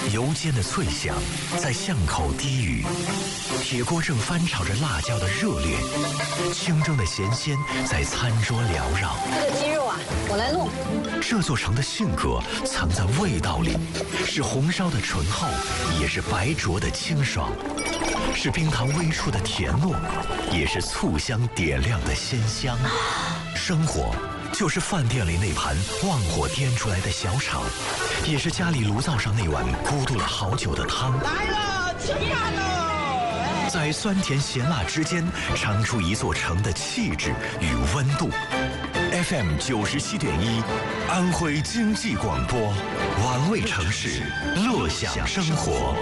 油煎的脆香在巷口低语，铁锅正翻炒着辣椒的热烈，清蒸的咸鲜在餐桌缭绕。 这个鸡肉啊，我来弄。 这座城的性格藏在味道里，是红烧的醇厚，也是白灼的清爽，是冰糖微出的甜糯，也是醋香点亮的鲜香。生活就是饭店里那盘旺火颠出来的小炒，也是家里炉灶上那碗咕嘟了好久的汤。 来了，吃饭喽！ 在酸甜咸辣之间，尝出一座城的气质与温度。FM 97.1，安徽经济广播，玩味城市，乐享生活。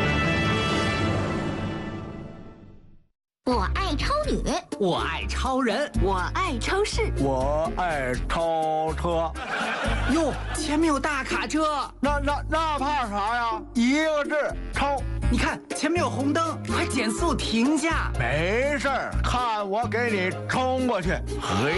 我爱超女， 我爱超人， 我爱超市， 我爱超车。 哟，前面有大卡车， 那怕啥呀？一个字，超。 你看前面有红灯，快减速停下。 没事儿，看我给你冲过去。嘿！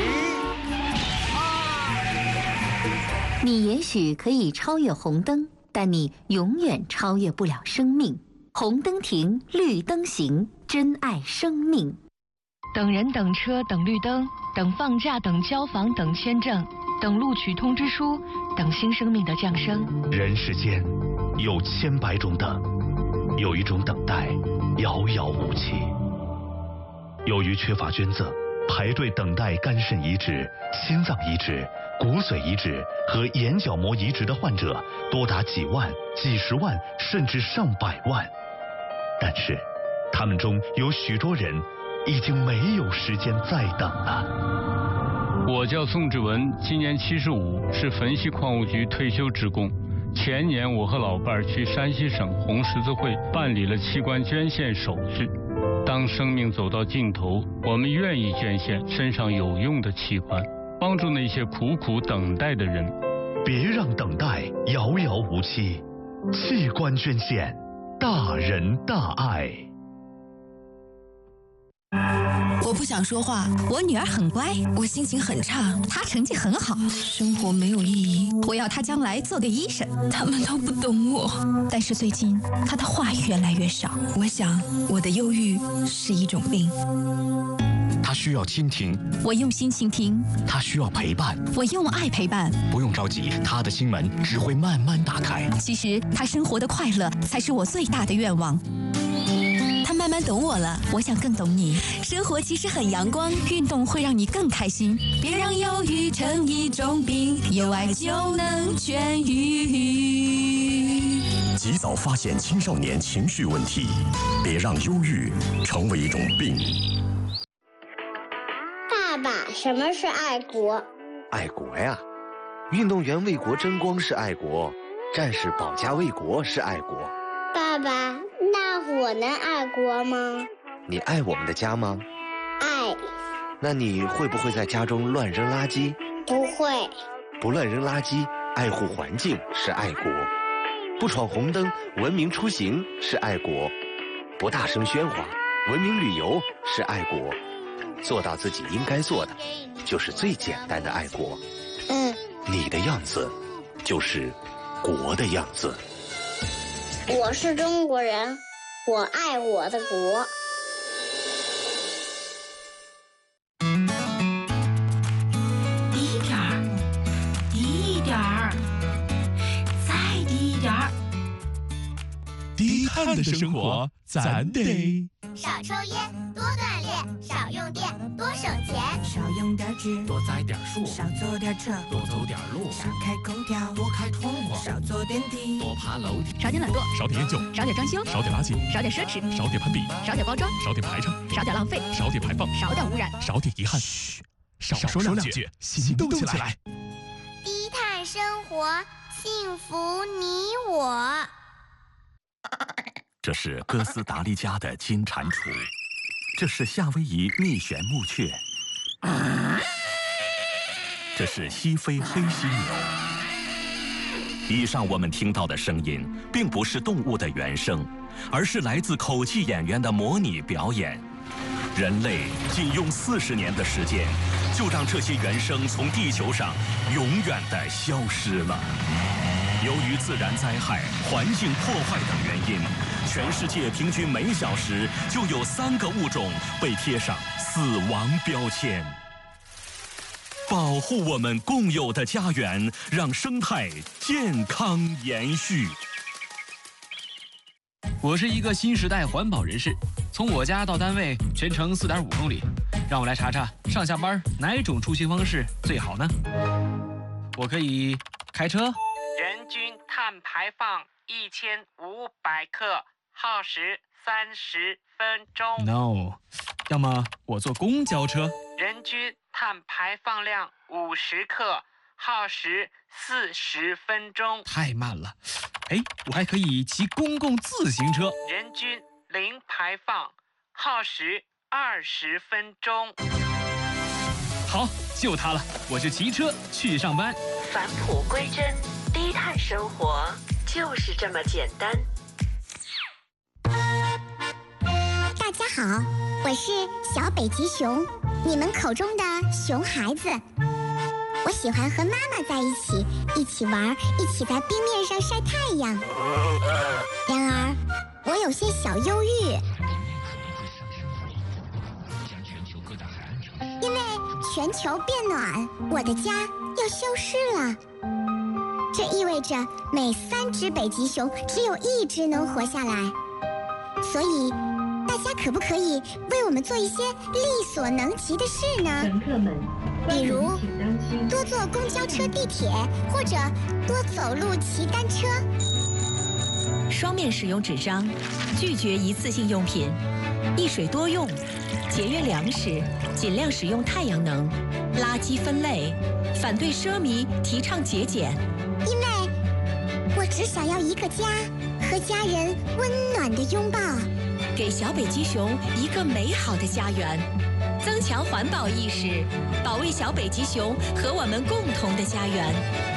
你也许可以超越红灯，但你永远超越不了生命。红灯停，绿灯行，珍爱生命。 等人等车等绿灯，等放假等交房等签证，等录取通知书，等新生命的降生。 人世间有千百种等，有一种等待遥遥无期。由于缺乏捐赠，排队等待肝肾移植、心脏移植、骨髓移植和眼角膜移植的患者多达几万、几十万，甚至上百万。但是他们中有许多人已经没有时间再等了。 我叫宋志文，今年75，是汾西矿务局退休职工。前年我和老伴儿去山西省红十字会办理了器官捐献手续。当生命走到尽头，我们愿意捐献身上有用的器官，帮助那些苦苦等待的人。 别让等待遥遥无期，器官捐献，大仁大爱。 我不想说话，我女儿很乖，我心情很差，她成绩很好，生活没有意义。我要她将来做个医生，他们都不懂我。但是最近她的话越来越少，我想我的忧郁是一种病。 他需要倾听， 我用心倾听； 他需要陪伴， 我用爱陪伴。 不用着急，他的心门只会慢慢打开。 其实他生活的快乐才是我最大的愿望。他慢慢懂我了，我想更懂你。生活其实很阳光，运动会让你更开心。别让忧郁成一种病，有爱就能痊愈。 及早发现青少年情绪问题，别让忧郁成为一种病。 爸爸，什么是爱国？ 爱国呀，运动员为国争光是爱国，战士保家卫国是爱国。 爸爸，那我能爱国吗？ 你爱我们的家吗？ 爱。 那你会不会在家中乱扔垃圾？ 不会。 不乱扔垃圾，爱护环境是爱国。不闯红灯，文明出行是爱国。不大声喧哗，文明旅游是爱国。做到自己应该做的，就是最简单的爱国。你的样子，就是国的样子。 我是中国人，我爱我的国。 低一点儿，低一点儿，再低一点儿。 低碳的生活，咱得少抽烟，多锻炼，少用电，多省钱， 少用点纸， 多栽点树， 少坐点车， 多走点路， 少开空调， 多开窗户， 少坐电梯， 多爬楼梯， 少点懒惰， 少点厌旧， 少点装修， 少点垃圾， 少点奢侈， 少点攀比， 少点包装， 少点排场， 少点浪费， 少点排放， 少点污染， 少点遗憾。嘘，少说两句，行动起来。 低碳生活，幸福你我。 这是哥斯达黎加的金蟾蜍，这是夏威夷蜜旋木雀，这是西非黑犀牛。以上我们听到的声音，并不是动物的原声，而是来自口技演员的模拟表演。人类仅用40年的时间，就让这些原声从地球上永远地消失了。 由于自然灾害、环境破坏等原因，全世界平均每小时就有3个物种被贴上死亡标签。保护我们共有的家园，让生态健康延续。 我是一个新时代环保人士，从我家到单位全程4.5公里，让我来查查上下班哪种出行方式最好呢？我可以开车。 人均碳排放1500克，耗时30分钟。 No， 要么我坐公交车。 人均碳排放量50克，耗时40分钟。 太慢了。哎，我还可以骑公共自行车。 人均零排放，耗时20分钟。 好，就它了，我就骑车去上班。 返璞归真，低碳生活就是这么简单。 大家好，我是小北极熊，你们口中的熊孩子。我喜欢和妈妈在一起玩，一起在冰面上晒太阳。然而，我有些小忧郁，因为全球变暖，我的家要消失了。这意味着每3只北极熊只有1只能活下来。所以，大家可不可以为我们做一些力所能及的事呢？乘客们，比如多坐公交车、地铁，或者多走路、骑单车。 双面使用纸张，拒绝一次性用品，一水多用，节约粮食，尽量使用太阳能，垃圾分类，反对奢靡，提倡节俭。 因为我只想要一个家，和家人温暖的拥抱， 给小北极熊一个美好的家园，增强环保意识，保卫小北极熊和我们共同的家园。